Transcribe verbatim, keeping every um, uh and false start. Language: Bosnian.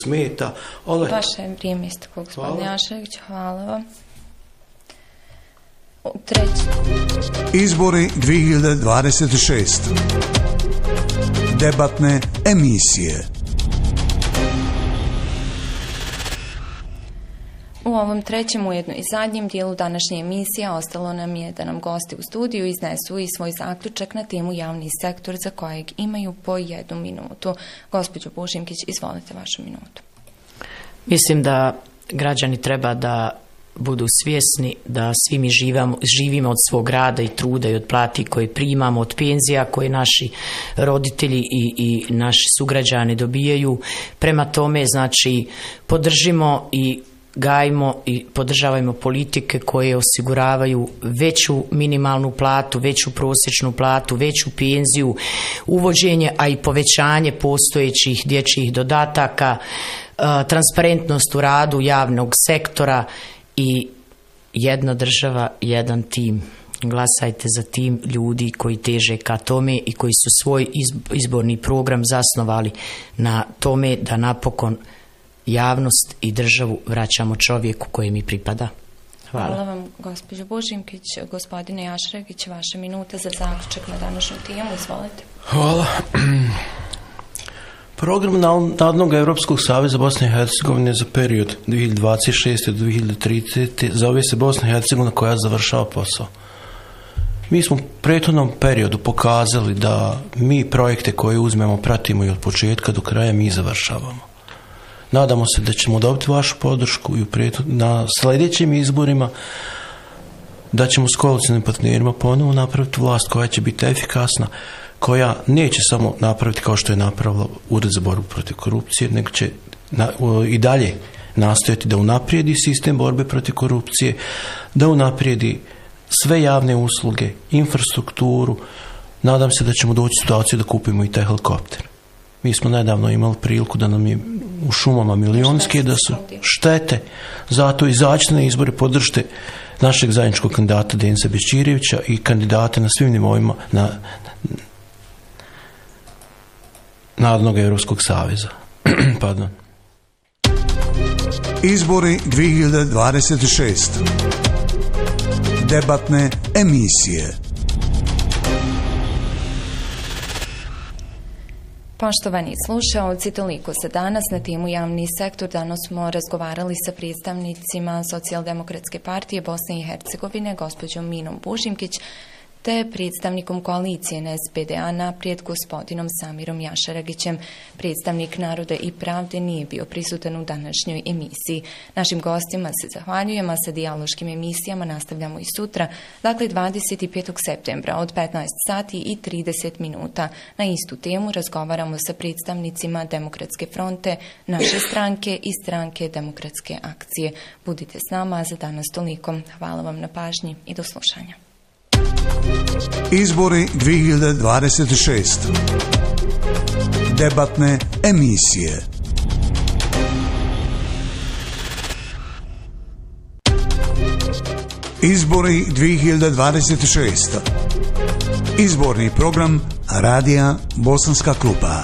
smeta. Ali... Vaše vrijeme isteklo, gospodine Jašević, hvala vam. Treći. Izbori dvije hiljade dvadeset šeste. Debatne emisije. U ovom trećem, ujedno i zadnjem dijelu današnje emisije ostalo nam je da nam gosti u studiju iznesu i svoj zaključak na temu javni sektor za kojeg imaju po jednu minutu. Gospođo Bužimkić, izvolite vašu minutu. Mislim da građani treba da budu svjesni da svi mi živamo, živimo od svog rada i truda i od plati koje primamo, od penzija koje naši roditelji i, i naši sugrađani dobijaju. Prema tome, znači, podržimo i gajimo i podržavajmo politike koje osiguravaju veću minimalnu platu, veću prosječnu platu, veću penziju, uvođenje, a i povećanje postojećih dječjih dodataka, transparentnost u radu javnog sektora i jedna država, jedan tim. Glasajte za tim ljudi koji teže ka tome i koji su svoj izborni program zasnovali na tome da napokon javnost i državu vraćamo čovjeku koji mi pripada. Hvala. Hvala vam, gospođo Bužimkić. Gospodine Jašregić, vaše minute za zaključak na današnju temu. Izvolite. Hvala. Program Narodnog Europskog saveza Bosne i Hercegovine za period dvije hiljade dvadeset šeste do dvije hiljade tridesete zove se Bosna i Hercegovina koja završava posao. Mi smo u prethodnom periodu pokazali da mi projekte koje uzmemo, pratimo i od početka do kraja mi završavamo. Nadamo se da ćemo dobiti vašu podršku i na sljedećim izborima da ćemo s koalicijnim partnerima ponovo napraviti vlast koja će biti efikasna, koja neće samo napraviti kao što je napravila Ured za borbu protiv korupcije, nego će na, i dalje nastojati da unaprijedi sistem borbe protiv korupcije, da unaprijedi sve javne usluge, infrastrukturu. Nadam se da ćemo doći u situaciju da kupimo i taj helikopter. Mi smo nedavno imali priliku da nam je u šumama milionske, da su štete. Zato izađite na izbore, podržite našeg zajedničkog kandidata Denisa Bećirevića i kandidate na svim nivoima na Narodnog Europskog saveza. Pardon. Izbori dvije hiljade dvadeset šeste. Debatne emisije. Poštovani slušaoci, toliko za danas na temu javni sektor. Danas smo razgovarali sa predstavnicima Socijaldemokratske partije Bosne i Hercegovine, gospođom Minom Bužimkić, te predstavnikom koalicije N S P D A naprijed, gospodinom Samirom Jašaragićem. Predstavnik Naroda i pravde nije bio prisutan u današnjoj emisiji. Našim gostima se zahvaljujemo, sa dijaloškim emisijama nastavljamo i sutra, dakle dvadeset petog septembra od petnaest sati i trideset minuta. Na istu temu razgovaramo sa predstavnicima Demokratske fronte, naše stranke i stranke Demokratske akcije. Budite s nama, a za danas toliko. Hvala vam na pažnji i do slušanja. Izbori dvije hiljade dvadeset šeste. Debatne emisije. Izbori dvije hiljade dvadeset šeste. Izborni program Radija Bosanska klupa.